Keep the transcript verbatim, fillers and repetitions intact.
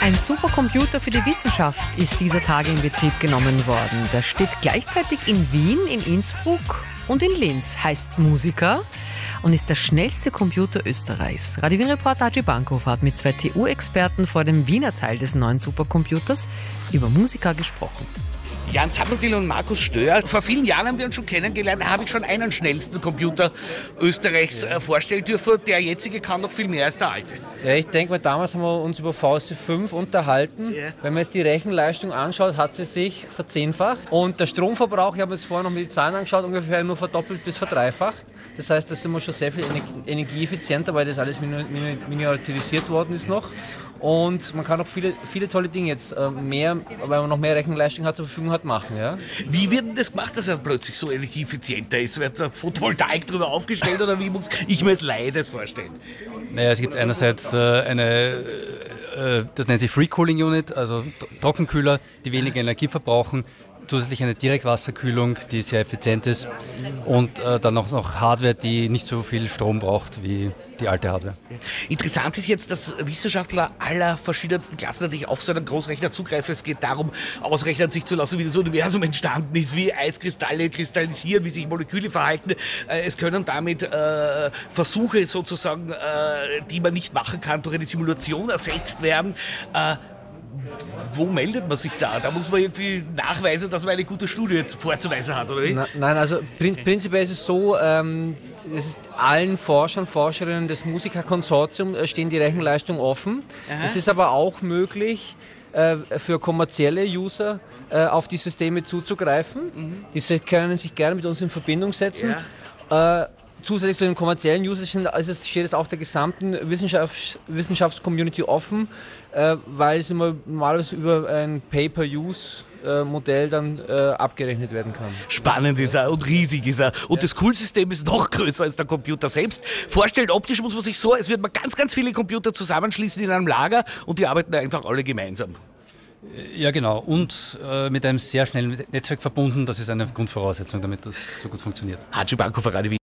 Ein Supercomputer für die Wissenschaft ist dieser Tage in Betrieb genommen worden. Der steht gleichzeitig in Wien, in Innsbruck und in Linz, heißt Musica und ist der schnellste Computer Österreichs. Radio Wien-Reporter Haji Bankhofer hat mit zwei T U-Experten vor dem Wiener Teil des neuen Supercomputers über Musica gesprochen. Jan Zappeltil und Markus Stöhr. Vor vielen Jahren haben wir uns schon kennengelernt. Da habe ich schon einen schnellsten Computer Österreichs äh, vorstellen dürfen. Der jetzige kann noch viel mehr als der alte. Ja, ich denke mal, damals haben wir uns über V S T fünf unterhalten. Ja. Wenn man jetzt die Rechenleistung anschaut, hat sie sich verzehnfacht. Und der Stromverbrauch, ich habe jetzt vorher noch mit den Zahlen angeschaut, ungefähr nur verdoppelt bis verdreifacht. Das heißt, da sind wir schon sehr viel energieeffizienter, weil das alles miniaturisiert worden ist noch. Und man kann auch viele, viele tolle Dinge jetzt äh, mehr, weil man noch mehr Rechenleistung hat, zur Verfügung hat, machen. Ja? Wie wird denn das gemacht, dass er plötzlich so energieeffizienter ist? Wird da Photovoltaik drüber aufgestellt oder wie muss ich mir als Laie das vorstellen? Naja, es gibt einerseits äh, eine, äh, das nennt sich Free Cooling Unit, also Trockenkühler, die weniger Energie verbrauchen. Zusätzlich eine Direktwasserkühlung, die sehr effizient ist und äh, dann auch noch Hardware, die nicht so viel Strom braucht wie die alte Hardware. Interessant ist jetzt, dass Wissenschaftler aller verschiedensten Klassen natürlich auf so einen Großrechner zugreifen. Es geht darum, ausrechnen sich zu lassen, wie das Universum entstanden ist, wie Eiskristalle kristallisieren, wie sich Moleküle verhalten. Es können damit äh, Versuche sozusagen, äh, die man nicht machen kann, durch eine Simulation ersetzt werden. Äh, Wo meldet man sich da? Da muss man irgendwie nachweisen, dass man eine gute Studie vorzuweisen hat, oder wie? Na, nein, also prin prinzipiell ist es so, ähm, es ist allen Forschern, Forscherinnen des Musica-Konsortiums äh, stehen die Rechenleistung offen. Aha. Es ist aber auch möglich, äh, für kommerzielle User äh, auf die Systeme zuzugreifen. Mhm. Die können sich gerne mit uns in Verbindung setzen. Ja. Äh, Zusätzlich zu den kommerziellen Usern steht es auch der gesamten Wissenschafts Wissenschaftscommunity offen, äh, weil es immer normalerweise über ein Pay-per-Use-Modell dann äh, abgerechnet werden kann. Spannend ist er und riesig ist er. Und ja. Das Coolsystem ist noch größer als der Computer selbst. Vorstellen, optisch muss man sich so, es wird man ganz, ganz viele Computer zusammenschließen in einem Lager und die arbeiten einfach alle gemeinsam. Ja, genau. Und äh, mit einem sehr schnellen Netzwerk verbunden. Das ist eine Grundvoraussetzung, damit das so gut funktioniert. Haji Bankhofer, Radio Wien.